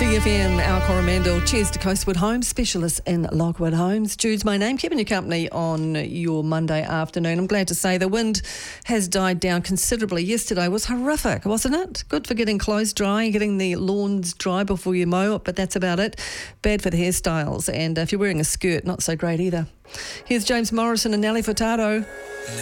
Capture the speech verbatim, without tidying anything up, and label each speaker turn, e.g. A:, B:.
A: C F M, Al Coromandel. Cheers to Coastwood Homes, specialists in Lockwood Homes. Jude's my name, keeping you company on your Monday afternoon. I'm glad to say the wind has died down considerably. Yesterday was horrific, wasn't it? Good for getting clothes dry and getting the lawns dry before you mow, but that's about it. Bad for the hairstyles, and if you're wearing a skirt, not so great either. Here's James Morrison and Nelly Furtado.